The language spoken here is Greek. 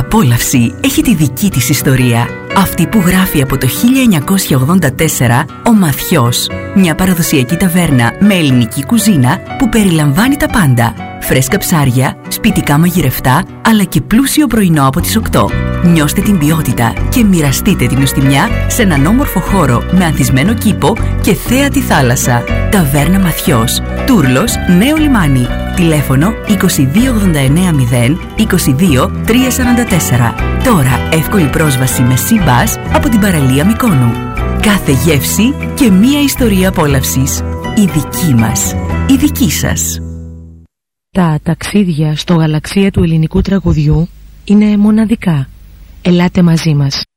απόλαυση έχει τη δική της ιστορία. Αυτή που γράφει από το 1984 ο Μαθιός. Μια παραδοσιακή ταβέρνα με ελληνική κουζίνα που περιλαμβάνει τα πάντα. Φρέσκα ψάρια, σπιτικά μαγειρευτά, αλλά και πλούσιο πρωινό από τις 8. Νιώστε την ποιότητα και μοιραστείτε την νοστιμιά σε έναν όμορφο χώρο με ανθισμένο κήπο και θέα τη θάλασσα. Ταβέρνα Μαθιός, Τούρλος, Νέο Λιμάνι. Τηλέφωνο 2289 0 22 344. Τώρα εύκολη πρόσβαση με Sea-Bus από την παραλία Μυκόνου. Κάθε γεύση και μία ιστορία απόλαυσης. Η δική μας, η δική σας. Τα ταξίδια στο γαλαξία του ελληνικού τραγουδιού είναι μοναδικά. Ελάτε μαζί μας.